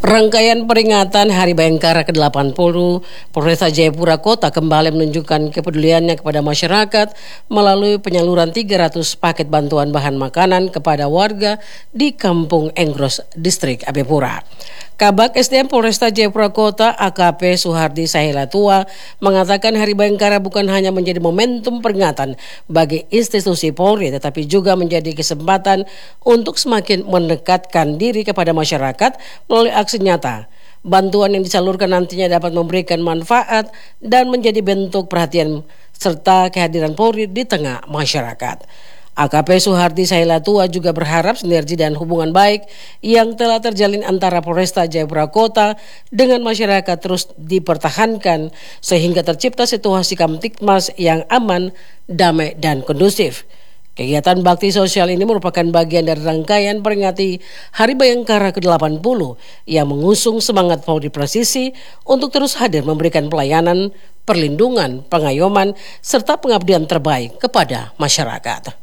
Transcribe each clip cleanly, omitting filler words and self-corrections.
Rangkaian peringatan Hari Bayangkara ke-80, Polresta Jayapura Kota kembali menunjukkan kepeduliannya kepada masyarakat melalui penyaluran 300 paket bantuan bahan makanan kepada warga di Kampung Enggros, Distrik Abepura. Kabak SDM Polresta Jayapura Kota AKP Suhardi Sahilatua mengatakan Hari Bayangkara bukan hanya menjadi momentum peringatan bagi institusi Polri, tetapi juga menjadi kesempatan untuk semakin mendekatkan diri kepada masyarakat melalui aksi nyata. Bantuan yang disalurkan nantinya dapat memberikan manfaat dan menjadi bentuk perhatian serta kehadiran Polri di tengah masyarakat. AKP Suhardi Sahilatua juga berharap sinergi dan hubungan baik yang telah terjalin antara Polresta Jayapura Kota dengan masyarakat terus dipertahankan sehingga tercipta situasi Kamtibmas yang aman, damai, dan kondusif. Kegiatan bakti sosial ini merupakan bagian dari rangkaian peringati Hari Bayangkara ke-80 yang mengusung semangat Polri presisi untuk terus hadir memberikan pelayanan, perlindungan, pengayoman, serta pengabdian terbaik kepada masyarakat.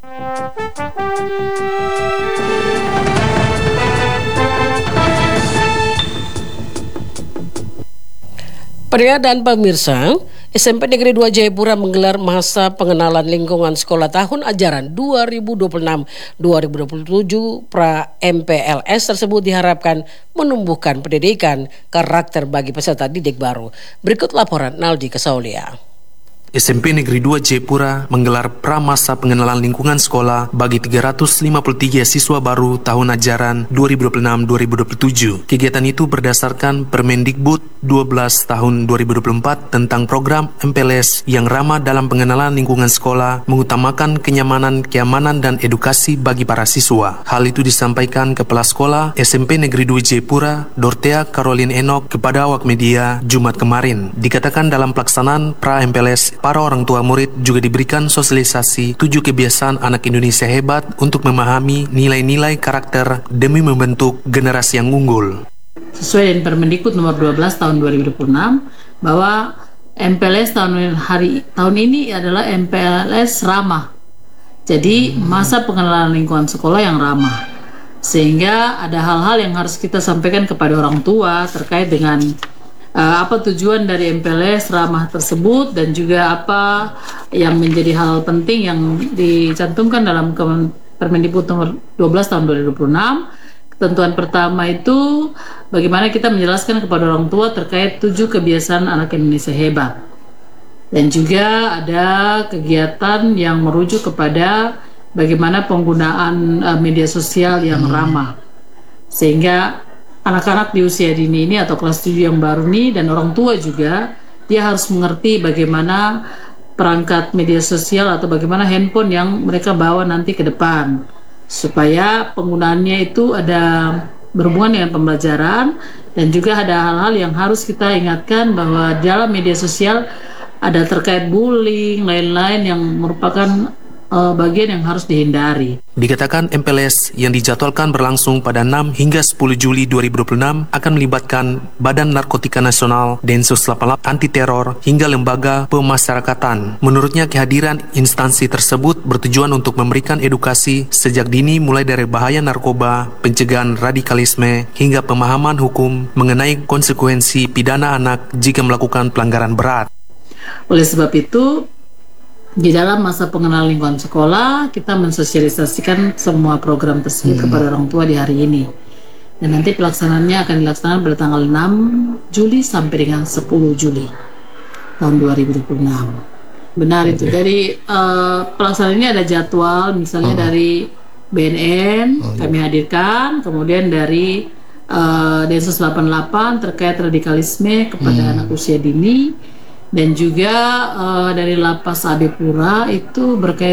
Pria dan pemirsa, SMP Negeri 2 Jayapura menggelar masa pengenalan lingkungan sekolah tahun ajaran 2026-2027 pra MPLS tersebut diharapkan menumbuhkan pendidikan karakter bagi peserta didik baru. Berikut laporan Naldi Kesaulia. SMP Negeri 2 Jayapura menggelar pramasa pengenalan lingkungan sekolah bagi 353 siswa baru tahun ajaran 2026-2027. Kegiatan itu berdasarkan Permendikbud 12 tahun 2024 tentang program MPLS yang ramah dalam pengenalan lingkungan sekolah, mengutamakan kenyamanan, keamanan, dan edukasi bagi para siswa. Hal itu disampaikan Kepala Sekolah SMP Negeri 2 Jayapura, Dortea Caroline Enoch, kepada awak media Jumat kemarin. Dikatakan dalam pelaksanaan pra-MPLS, para orang tua murid juga diberikan sosialisasi 7 kebiasaan anak Indonesia hebat untuk memahami nilai-nilai karakter demi membentuk generasi yang unggul. Sesuai dengan Permendikbud nomor 12 tahun 2026 bahwa MPLS tahun ini adalah MPLS ramah. Jadi masa pengenalan lingkungan sekolah yang ramah. Sehingga ada hal-hal yang harus kita sampaikan kepada orang tua terkait dengan apa tujuan dari MPLS ramah tersebut dan juga apa yang menjadi hal penting yang dicantumkan dalam Permendikbud nomor 12 tahun 2026. Ketentuan pertama itu bagaimana kita menjelaskan kepada orang tua terkait 7 kebiasaan anak Indonesia hebat. Dan juga ada kegiatan yang merujuk kepada bagaimana penggunaan media sosial yang ramah. Sehingga anak-anak di usia dini ini atau kelas 7 yang baru ini dan orang tua juga, dia harus mengerti bagaimana perangkat media sosial atau bagaimana handphone yang mereka bawa nanti ke depan, supaya penggunaannya itu ada berhubungan dengan pembelajaran. Dan juga ada hal-hal yang harus kita ingatkan bahwa dalam media sosial ada terkait bullying, lain-lain yang merupakan bagian yang harus dihindari. Dikatakan MPLS yang dijadwalkan berlangsung pada 6 hingga 10 Juli 2026 akan melibatkan Badan Narkotika Nasional, Densus 88 Anti Teror, hingga lembaga pemasyarakatan. Menurutnya kehadiran instansi tersebut bertujuan untuk memberikan edukasi sejak dini mulai dari bahaya narkoba, pencegahan radikalisme, hingga pemahaman hukum mengenai konsekuensi pidana anak jika melakukan pelanggaran berat. Oleh sebab itu, di dalam masa pengenalan lingkungan sekolah, kita mensosialisasikan semua program tersebut kepada orang tua di hari ini. Dan nanti pelaksanaannya akan dilaksanakan pada tanggal 6 Juli sampai dengan 10 Juli tahun 2026. Benar itu. Dari pelaksanaan ini ada jadwal, misalnya dari BNN kami hadirkan, kemudian dari Densus 88 terkait radikalisme kepada anak usia dini, dan juga dari Lapas Abepura itu berkaitan